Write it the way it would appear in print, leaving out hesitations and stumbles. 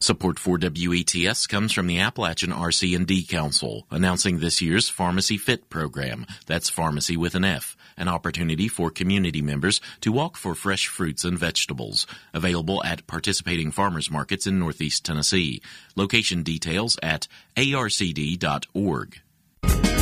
Support for WETS comes from the Appalachian RC&D Council, announcing this year's Pharmacy Fit program. That's pharmacy with an F, an opportunity for community members to walk for fresh fruits and vegetables. Available at participating farmers markets in Northeast Tennessee. Location details at arcd.org.